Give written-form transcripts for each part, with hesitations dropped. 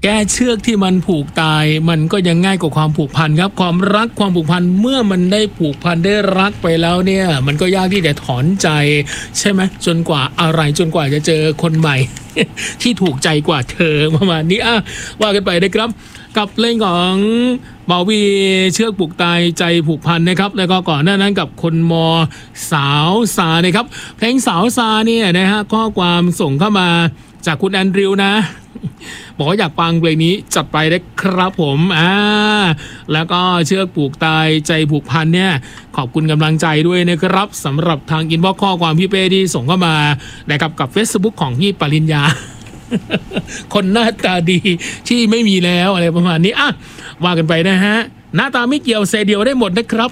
แก้เชือกที่มันผูกตายมันก็ยังง่ายกว่าความผูกพันครับความรักความผูกพันเมื่อมันได้ผูกพันได้รักไปแล้วเนี่ยมันก็ยากที่จะถอนใจใช่ไหมจนกว่าจะเจอคนใหม่ ที่ถูกใจกว่าเธอประมาณนี้ว่ากันไปนะครับกับเพลงของบาวีเชือกผูกตายใจผูกพันนะครับแล้วก็ก่อนหน้านั้นกับคนมอสาวซานะครับเพลงสาวซาเนี่ยนะฮะข้อความส่งเข้ามาจากคุณแอนดริวนะบอกว่าอยากฟังเพลงนี้จัดไปได้ครับผมแล้วก็เชือกผูกตายใจผูกพันเนี่ยขอบคุณกำลังใจด้วยนะครับสำหรับทางอินบ็อกซ์ข้อความพี่เป้ที่ส่งเข้ามานะครับกับ Facebook ของพี่ปริญญา คนหน้าตาดีที่ไม่มีแล้วอะไรประมาณนี้ว่ากันไปนะฮะหน้าตาไม่เกี่ยวเซเดียวได้หมดนะครับ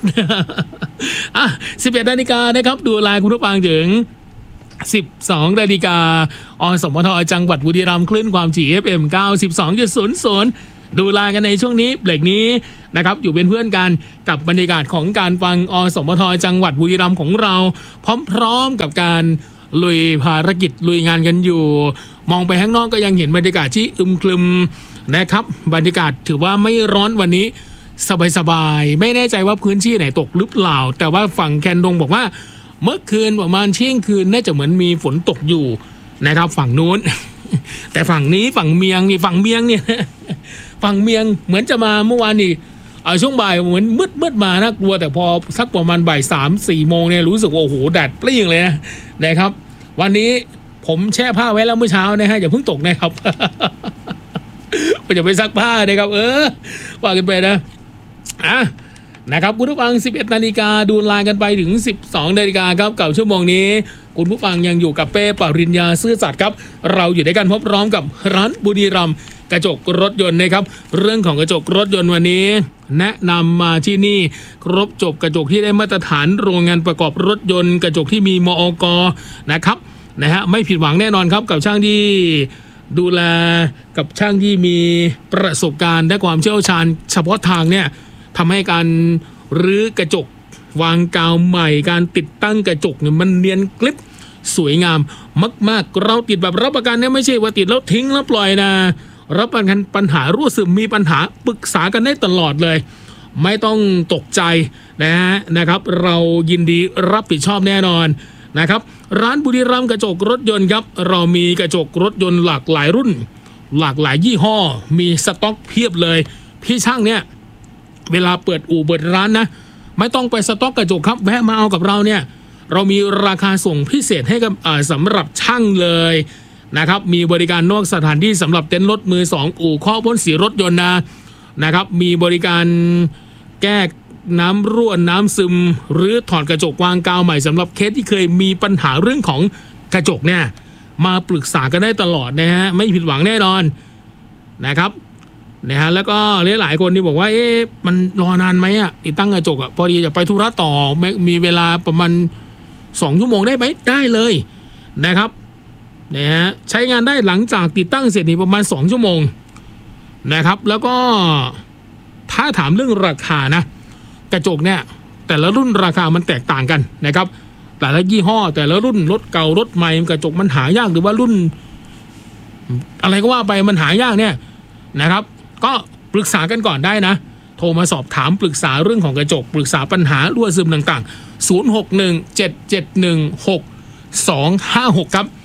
11 นาฬิกานะครับดูไลน์คุณผู้ฟังถึง12 นาฬิกาอสมทจังหวัดบุรีรัมย์คลื่นความถี่ FM 92.00 ดูไลน์กันในช่วงนี้เบรกนี้นะครับอยู่เป็นเพื่อนกันกับบรรยากาศของการฟังอสมทจังหวัดบุรีรัมย์ของเราพร้อมๆกับการลุยภารกิจลุยงานกันอยู่มองไปข้างนอกก็ยังเห็นบรรยากาศที่อึมครึมนะครับบรรยากาศถือว่าไม่ร้อนวันนี้สบายๆไม่แน่ใจว่าพื้นที่ไหนตกหรือเปล่าแต่ว่าฝั่งแคนดงบอกว่าเมื่อคืนประมาณเที่ยงคืนน่าจะเหมือนมีฝนตกอยู่นะครับฝั่งนู้น แต่ฝั่งนี้ฝั่งเมียงเนี่ยฝั่งเมียงเหมือนจะมาเมื่อวานนี่ช่วงบ่ายเหมือนมืดมาน่ากลัวแต่พอสักประมาณบ่าย 3-4 โมงเนี่ยรู้สึกว่าโอ้โหแดดเปรี้ยงเลยนะครับวันนี้ผมแช่ผ้าไว้แล้วเมื่อเช้านะฮะอย่าเพิ่งตกนะครับ จะไปซักผ้านะครับว่ากันไปนะนะครับคุณผู้ฟัง11 นาฬิกาดูไลน์กันไปถึง12 นาฬิกาครับกับชั่วโมงนี้คุณผู้ฟังยังอยู่กับเป้ปริญญาซื่อสัตย์ครับเราอยู่ด้วยกันพร้อมกับร้านบุรีรัมย์กระจกรถยนต์นะครับเรื่องของกระจกรถยนต์วันนี้แนะนำมาที่นี่ครบจบกระจกที่ได้มาตรฐานโรงงานประกอบรถยนต์กระจกที่มีมอก.นะครับไม่ผิดหวังแน่นอนครับกับช่างที่ดูแลกับช่างที่มีประสบการณ์และความเชี่ยวชาญเฉพาะทางเนี่ยทำให้การรื้อกระจกวางกาวใหม่การติดตั้งกระจกเนี่ยมันเนียนกริบสวยงามมากๆเราติดแบบรับประกันเนี่ยไม่ใช่ว่าติดแล้วทิ้งแล้วปล่อยนะรับประกันปัญหารั่วซึมมีปัญหาปรึกษากันได้ตลอดเลยไม่ต้องตกใจนะครับเรายินดีรับผิดชอบแน่นอนนะครับร้านบุรีรัมย์กระจกรถยนต์ครับเรามีกระจกรถยนต์หลากหลายรุ่นหลากหลายยี่ห้อมีสต็อกเพียบเลยพี่ช่างเนี่ยเวลาเปิดอู่เปิดร้านนะไม่ต้องไปสต็อกกระจกครับแวะมาเอากับเราเนี่ยเรามีราคาส่งพิเศษให้กับสำหรับช่างเลยนะครับมีบริการนอกสถานที่สำหรับเต็นท์รถมือ2อู่ข้อพ่นสีรถยนต์นะครับมีบริการแก้น้ำรั่วน้ำซึมหรือถอดกระจกวางกาวใหม่สำหรับเคสที่เคยมีปัญหาเรื่องของกระจกเนี่ยมาปรึกษากันได้ตลอดนะฮะไม่ผิดหวังแน่นอนนะครับแล้วก็หลายคนที่บอกว่ามันรอนานไหมติดตั้งกระจกพอดีจะไปธุระต่อมีเวลาประมาณ2 ชั่วโมงได้ไหมได้เลยนะครับใช้งานได้หลังจากติดตั้งเสร็จนี่ประมาณ2 ชั่วโมงนะครับแล้วก็ถ้าถามเรื่องราคานะกระจกเนี่ยแต่ละรุ่นราคามันแตกต่างกันนะครับแต่ละยี่ห้อแต่ละรุ่นรถเก่ารถใหม่กระจกมันหายากหรือว่ารุ่นอะไรก็ว่าไปมันหายากเนี่ยนะครับก็ปรึกษากันก่อนได้นะโทรมาสอบถามปรึกษาเรื่องของกระจกปรึกษาปัญหารั่วซึมต่างๆ0617716256ครับ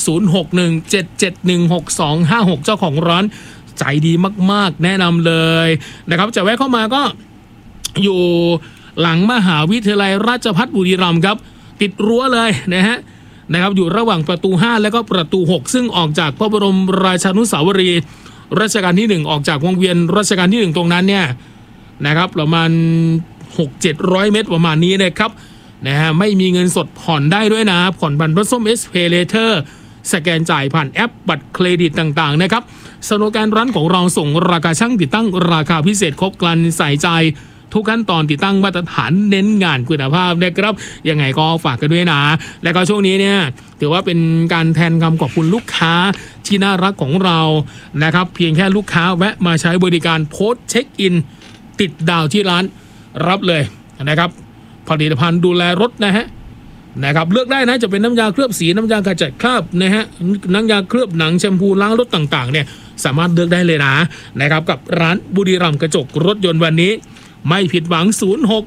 0617716256เจ้าของร้านใจดีมากๆแนะนำเลยนะครับจะแวะเข้ามาก็อยู่หลังมหาวิทยาลัยราชภัฏบุรีรัมย์ครับติดรั้วเลยนะครับอยู่ระหว่างประตู5และก็ประตู6ซึ่งออกจากพระบรมราชานุสาวรีย์รัชกาลที่1ออกจากวงเวียนรัชกาลที่1ตรงนั้นเนี่ยนะครับประมาณ 6-700 เมตรประมาณนี้นะครับไม่มีเงินสดผ่อนได้ด้วยนะผ่อนบัตรรถส้ม SPay Later สแกนจ่ายผ่านแอปบัตรเครดิตต่างๆนะครับสโลแกนร้านของเราส่งราคาช่างติดตั้งราคาพิเศษครบครันใส่ใจทุกขั้นตอนติดตั้งมาตรฐานเน้นงานคุณภาพนะครับยังไงก็ฝากกันด้วยนะและก็ช่วงนี้เนี่ยถือว่าเป็นการแทนคำขอบคุณลูกค้าที่น่ารักของเรานะครับเพียงแค่ลูกค้าแวะมาใช้บริการโพสต์เช็คอินติดดาวที่ร้านรับเลยนะครับผลิตภัณฑ์ดูแลรถนะฮะนะครับเลือกได้นะจะเป็นน้ำยาเคลือบสีน้ำยาขจัดคราบนะฮะน้ำยาเคลือบหนังแชมพูล้างรถต่างๆเนี่ยสามารถเลือกได้เลยนะครับกับร้านบุรีรัมย์กระจกรถยนต์วันนี้ไม่ผิดหวัง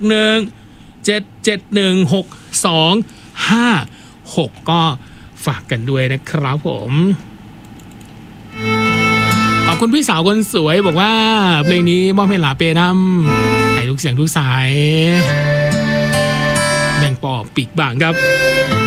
061-771-6256ก็ฝากกันด้วยนะครับผมขอบคุณพี่สาวคนสวยบอกว่าเพลงนี้มอบให้หลาเปน้ำให้ทุกเสียงทุกสายแบ่งปอปีกบางครับ